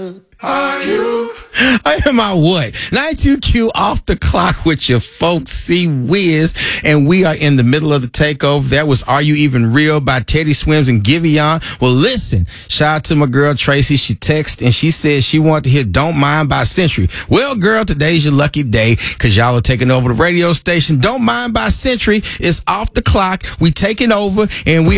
I am my what? 92Q off the clock with your folks, C-Wiz, and we are in the middle of the takeover. That was Are You Even Real by Teddy Swims and Giveon. Well, listen, shout out to my girl Tracy. She texted and she said she wanted to hear Don't Mind by Century. Well, girl, today's your lucky day because y'all are taking over the radio station. Don't Mind by Century is off the clock. We taking over and we